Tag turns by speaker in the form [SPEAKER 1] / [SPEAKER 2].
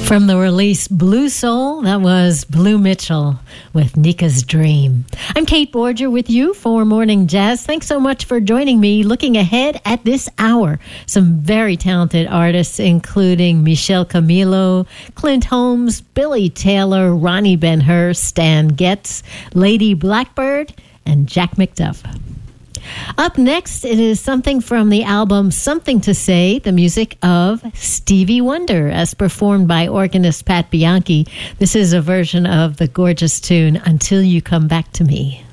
[SPEAKER 1] From the release Blue Soul, that was Blue Mitchell with Nika's Dream. I'm Kate Borger with you for Morning Jazz. Thanks so much for joining me. Looking ahead at this hour, some very talented artists, including Michelle Camilo, Clint Holmes, Billy Taylor, Ronnie Ben-Hur, Stan Getz, Lady Blackbird, and Jack McDuff. Up next, it is something from the album Something to Say, the music of Stevie Wonder, as performed by organist Pat Bianchi. This is a version of the gorgeous tune Until You Come Back to Me.